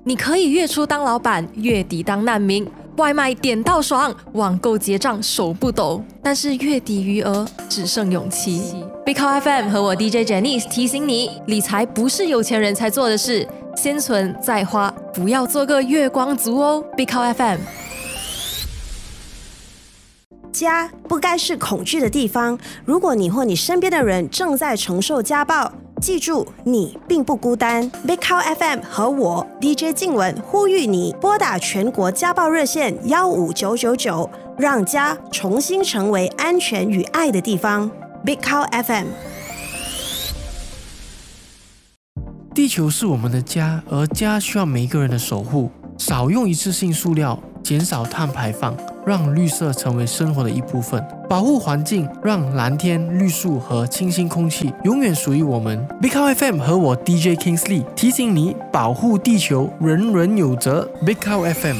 你可以月初当老板，月底当难民，外卖点到爽，网购结账手不抖，但是月底余额只剩勇气。Big Cow FM 和我 DJ Janice 提醒你，理财不是有钱人才做的事，先存再花，不要做个月光族哦。Big Cow FM。 家不该是恐惧的地方。如果你或你身边的人正在承受家暴，记住，你并不孤单。Big Cow FM 和我 DJ 静雯呼吁你拨打全国家暴热线15999，让家重新成为安全与爱的地方。Big Cow FM。 地球是我们的家，而家需要每一个人的守护。少用一次性塑料，减少碳排放，让绿色成为生活的一部分。保护环境，让蓝天、绿树和清新空气永远属于我们。Big Cow FM 和我 DJ Kingsley 提醒你，保护地球，人人有责。Big Cow FM。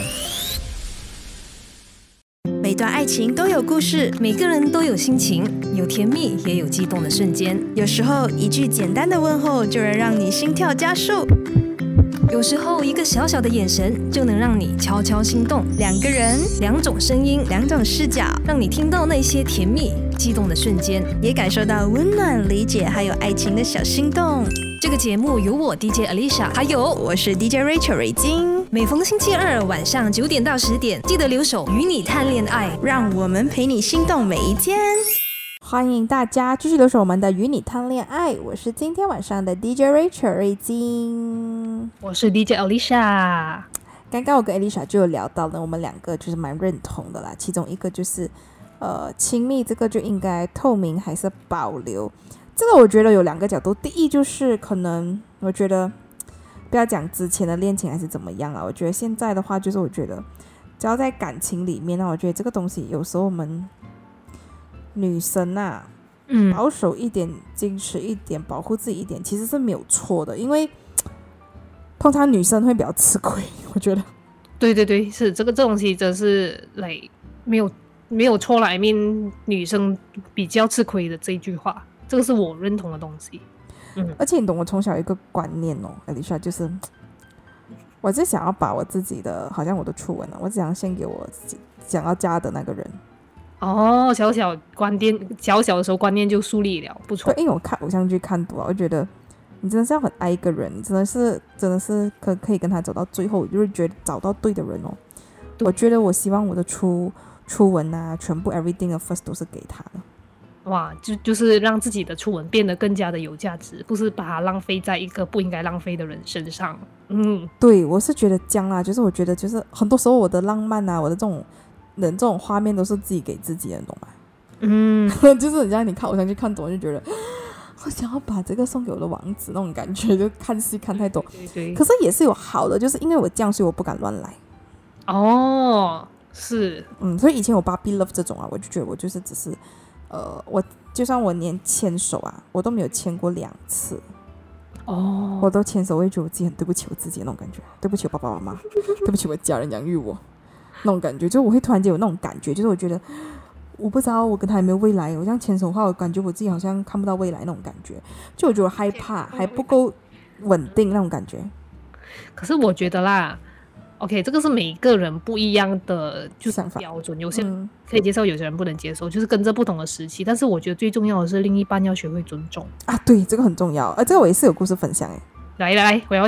每段爱情都有故事， 每个人都有心情，有甜蜜，也有激动的瞬间。 有时候一句简单的问候就能让你心跳加速。 有时候一个小小的眼神就能让你悄悄心动。 两个人， 两种声音， 两种视角， 让你听到那些甜蜜激动的瞬间， 也感受到温暖、理解还有爱情的小心动。 这个节目由我 DJ Alicia 还有我是 DJ Rachel 瑞金， 每逢星期二晚上9点到10点，记得留守与你谈恋爱， 让我们陪你心动每一天。 欢迎大家继续留守我们的与你谈恋爱，我是今天晚上的 DJ Rachel 瑞金， 我是 DJ Alicia。 刚刚我跟 Alicia 就有聊到了，我们两个就是蛮认同的啦，其中一个就是亲密这个就应该透明还是保留，这个我觉得有两个角度。第一就是可能我觉得不要讲之前的恋情还是怎么样啦，我觉得现在的话就是我觉得只要在感情里面呢，我觉得这个东西有时候我们女生啊，保守一点，矜持一点，保护自己一点，其实是没有错的，因为通常女生会比较吃亏，我觉得。 对对对，是这东西真是没有错啦，I mean 女生比较吃亏的这一句话，这个是我认同的东西。 而且你懂，我从小有一个观念哦，Alicia，就是我是想要把我自己的，好像我的初吻啊，我只想献给我自己想要嫁的那个人。 哦，小小的时候观念就树立了，不错。 对，因为我看偶像剧看多了，我觉得你真的是要很爱一个人，你真的是可以跟他走到最后，就是觉得找到对的人哦。我觉得我希望我的初吻啊，全部 everything of first 都是给他的。 哇，就是让自己的初吻变得更加的有价值，不是把它浪费在一个不应该浪费的人身上。 对，我是觉得这样啦，就是我觉得就是很多时候我的浪漫啊，我的这种画面都是自己给自己的，懂吗？就是你像你看偶像剧看多就觉得我想要把这个送给我的王子那种感觉，就看戏看太多。 对， 可是也是有好的，就是因为我这样，所以我不敢乱来。 哦，是， 所以以前我Puppy Love 这种啊，我就觉得我就是只是我就算我连牵手啊，我都没有牵过2次。我都牵手，我会觉得我自己很对不起我自己的那种感觉，对不起我爸爸妈妈，对不起我家人养育我那种感觉，就我会突然间有那种感觉，就是我觉得我不知道我跟他有没有未来，我这样牵手的话，我感觉我自己好像看不到未来那种感觉，就我觉得我害怕，还不够稳定那种感觉。 可是我觉得啦 ，OK， 这个是每一个人不一样的就是标准，有些人可以接受，有些人不能接受，就是跟着不同的时期。但是我觉得最重要的是另一半要学会尊重啊， 对，这个很重要，这个我也是有故事分享来， 我要